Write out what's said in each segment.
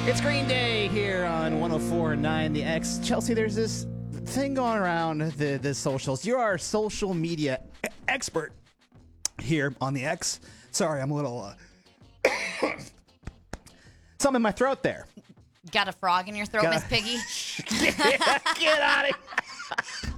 It's Green Day here on 104.9 The X. Chelsea, there's this thing going around the socials. You're our social media expert here on The X. Sorry, I'm a little... something in my throat there. Got a frog in your throat, Miss Piggy? Get out of here.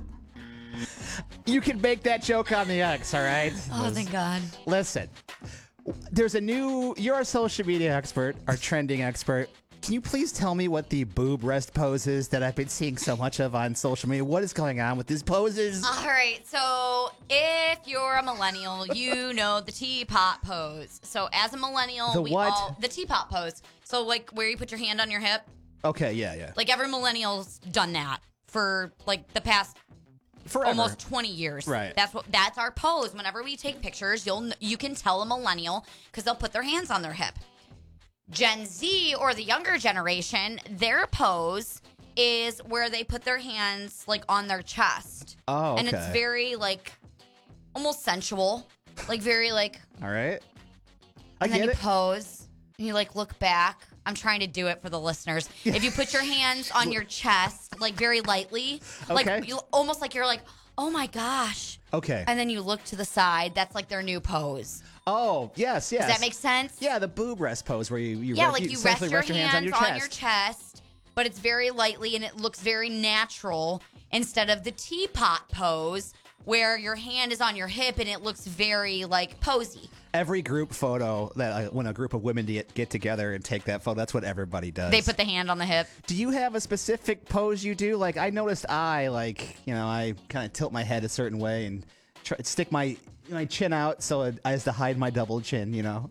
You can make that joke on The X, all right? Oh, thank God. Listen, there's a new... You're our social media expert, our trending expert. Can you please tell me what the boob rest pose is that I've been seeing so much of on social media? What is going on with these poses? All right, so if you're a millennial, you know the teapot pose. So as a millennial, the teapot pose. So like where you put your hand on your hip. Okay, yeah. Like every millennial's done that for like the past Forever. almost 20 years. Right. That's our pose. Whenever we take pictures, you can tell a millennial because they'll put their hands on their hip. Gen Z, or the younger generation, their pose is where they put their hands like on their chest. Oh, okay. And it's very like almost sensual, like very like. All right. And then you pose and you like look back. I'm trying to do it for the listeners. If you put your hands on your chest, like very lightly, like almost like you're like, oh my gosh. Okay. And then you look to the side. That's like their new pose. Oh, yes. Does that make sense? Yeah, the boob rest pose where you rest your hands on your chest, but it's very lightly and it looks very natural instead of the teapot pose where your hand is on your hip and it looks very like posy. Every group photo that when a group of women get together and take that photo, that's what everybody does. They put the hand on the hip. Do you have a specific pose you do? Like I noticed I kind of tilt my head a certain way and stick my chin out so as to hide my double chin, you know?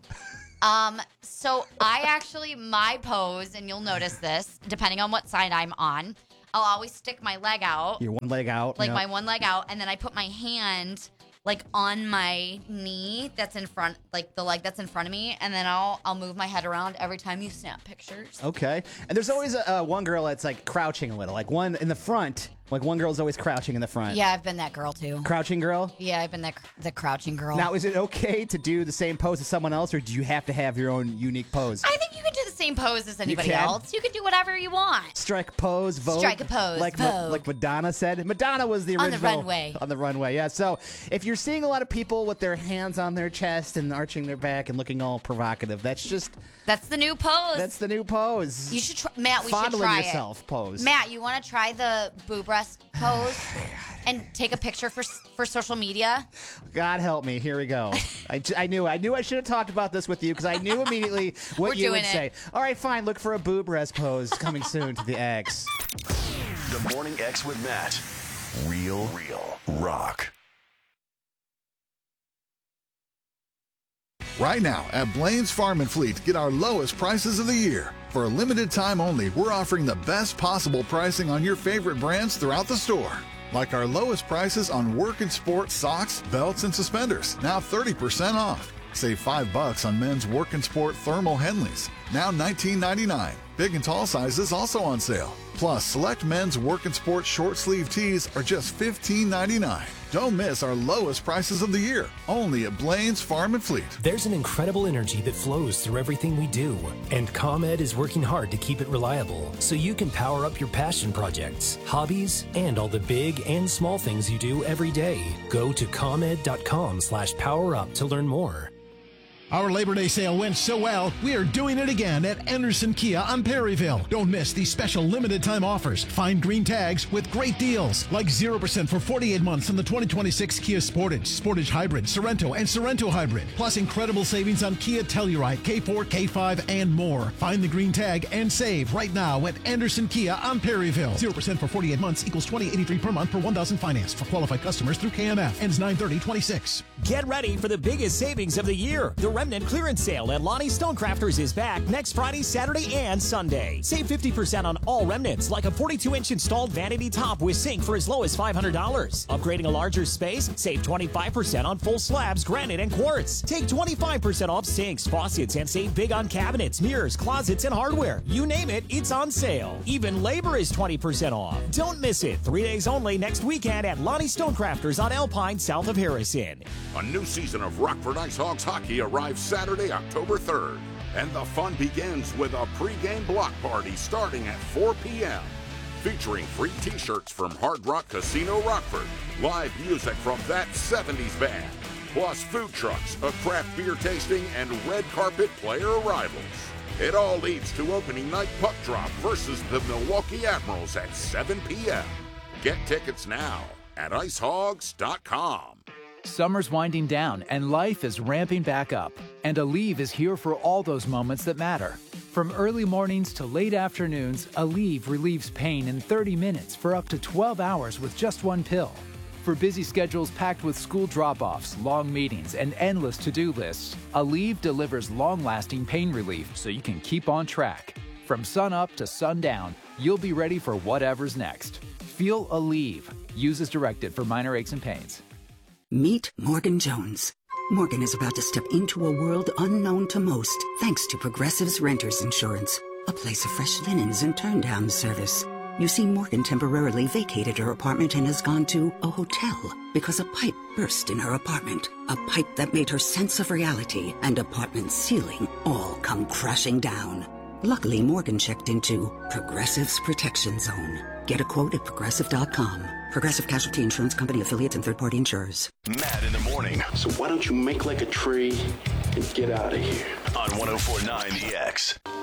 So my pose, and you'll notice this, depending on what side I'm on, I'll always stick my leg out. Your one leg out. Like my one leg out, and then I put my hand like on my knee that's in front, like the leg that's in front of me, and then I'll move my head around every time you snap pictures. Okay. And there's always one girl that's like crouching a little, like one in the front. Like one girl's always crouching in the front. Yeah, I've been that girl too. Crouching girl? Yeah, I've been the crouching girl. Now, is it okay to do the same pose as someone else, or do you have to have your own unique pose? I think you can do the same pose as anybody else. You can do whatever you want. Strike a pose, vote. Strike a pose, like vote. Like Madonna said. Madonna was the original. On the runway. On the runway, yeah. So if you're seeing a lot of people with their hands on their chest and arching their back and looking all provocative, that's the new pose. That's the new pose. You should try, Matt. We Fondling should try yourself pose. Matt, you want to try the boob rest pose and take a picture for social media? God help me. Here we go. I knew I should have talked about this with you because I knew immediately what you would say. All right, fine. Look for a boob rest pose coming soon to the X. The Morning X with Matt. Real rock. Right now at Blaine's Farm and Fleet, get our lowest prices of the year. For a limited time only, we're offering the best possible pricing on your favorite brands throughout the store. Like our lowest prices on work and sport socks, belts, and suspenders, now 30% off. Save $5 on men's work and sport thermal Henleys, now $19.99. Big and tall sizes also on sale. Plus, select men's work and sport short sleeve tees are just $15.99. Don't miss our lowest prices of the year, only at Blaine's Farm and Fleet. There's an incredible energy that flows through everything we do, and ComEd is working hard to keep it reliable so you can power up your passion projects, hobbies, and all the big and small things you do every day. Go to ComEd.com/powerup to learn more. Our Labor Day sale went so well, we are doing it again at Anderson Kia on Perryville. Don't miss these special limited time offers. Find green tags with great deals, like 0% for 48 months on the 2026 Kia Sportage, Sportage Hybrid, Sorento, and Sorento Hybrid. Plus incredible savings on Kia Telluride, K4, K5, and more. Find the green tag and save right now at Anderson Kia on Perryville. 0% for 48 months equals $20.83 per month per 1,000 finance for qualified customers through KMF. Ends 9/30/26. Get ready for the biggest savings of the year. The Remnant clearance sale at Lonnie Stonecrafters is back next Friday, Saturday, and Sunday. Save 50% on all remnants, like a 42-inch installed vanity top with sink for as low as $500. Upgrading a larger space, save 25% on full slabs, granite, and quartz. Take 25% off sinks, faucets, and save big on cabinets, mirrors, closets, and hardware. You name it, it's on sale. Even labor is 20% off. Don't miss it. 3 days only next weekend at Lonnie Stonecrafters on Alpine, south of Harrison. A new season of Rockford Ice Hogs hockey arrives Saturday, October 3rd. And the fun begins with a pregame block party starting at 4 p.m. Featuring free t-shirts from Hard Rock Casino Rockford, live music from That 70s Band, plus food trucks, a craft beer tasting, and red carpet player arrivals. It all leads to opening night puck drop versus the Milwaukee Admirals at 7 p.m. Get tickets now at icehogs.com. Summer's winding down and life is ramping back up. And Aleve is here for all those moments that matter. From early mornings to late afternoons, Aleve relieves pain in 30 minutes for up to 12 hours with just one pill. For busy schedules packed with school drop-offs, long meetings, and endless to-do lists, Aleve delivers long-lasting pain relief so you can keep on track. From sun up to sundown, you'll be ready for whatever's next. Feel Aleve. Use as directed for minor aches and pains. Meet Morgan Jones. Morgan is about to step into a world unknown to most, thanks to Progressive's Renters Insurance, a place of fresh linens and turn-down service. You see, Morgan temporarily vacated her apartment and has gone to a hotel because a pipe burst in her apartment. A pipe that made her sense of reality and apartment ceiling all come crashing down. Luckily, Morgan checked into Progressive's Protection Zone. Get a quote at Progressive.com. Progressive Casualty Insurance Company, affiliates, and third-party insurers. Matt in the morning. So why don't you make like a tree and get out of here? On 104.9 The X.